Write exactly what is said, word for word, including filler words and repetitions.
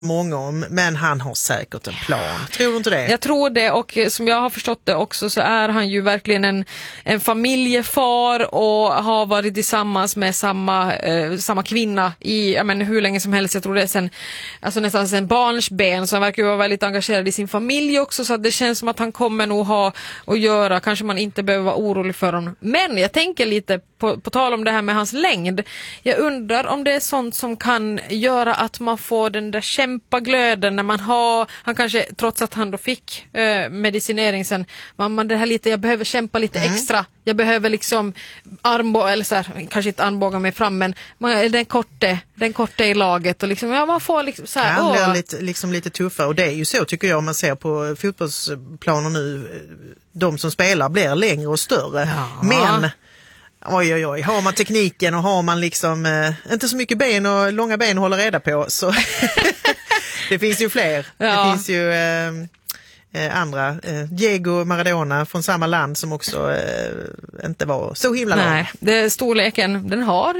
många om, men han har säkert en plan. Tror du inte det? Jag tror det, och som jag har förstått det också så är han ju verkligen en, en familjefar och har varit tillsammans med samma, eh, samma kvinna i jag menar, hur länge som helst. Jag tror det är sen, alltså nästan sen barnsben, så han verkar vara väldigt engagerad i sin familj också, så att det känns som att han kommer nog ha att göra. Kanske man inte behöver vara orolig för honom. Men jag tänker lite på, på tal om det här med hans längd. Jag undrar om det är sånt som kan göra att man får den där kämpaglöden när man har, han kanske, trots att han då fick eh, medicinering sen, man, man det här lite, jag behöver kämpa lite mm. extra, jag behöver liksom armbåga, eller så här, kanske inte armbåga mig fram, men man, den korte, den korte i laget och liksom, ja, man får liksom så här, han blir lite, liksom lite tuffare, och det är ju så tycker jag, om man ser på fotbollsplaner nu, de som spelar blir längre och större, ja. Men oj oj oj, har man tekniken och har man liksom eh, inte så mycket ben och långa ben att hålla reda på, så det finns ju fler. Ja. Det finns ju eh, eh, andra. Eh, Diego Maradona från samma land som också eh, inte var så himla lång. Nej, det, storleken, den har